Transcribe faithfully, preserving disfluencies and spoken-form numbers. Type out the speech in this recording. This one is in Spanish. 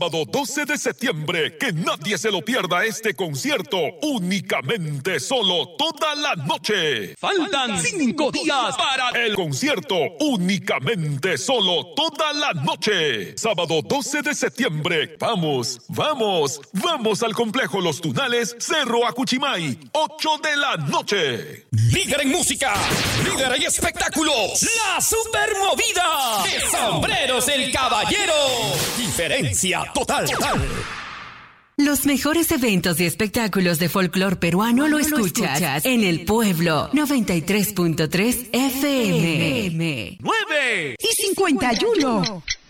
Sábado doce de septiembre, que nadie se lo pierda este concierto, únicamente solo toda la noche. Faltan cinco días para el concierto, únicamente solo toda la noche. Sábado doce de septiembre, vamos, vamos, vamos al complejo Los Tunales, Cerro Acuchimay, ocho de la noche. Líder en música, líder en espectáculos, la supermovida de Sombreros el Caballero. Diferencia total, total. Los mejores eventos y espectáculos de folclor peruano lo escuchas en El Pueblo noventa y tres punto tres F M. nueve y cincuenta y uno.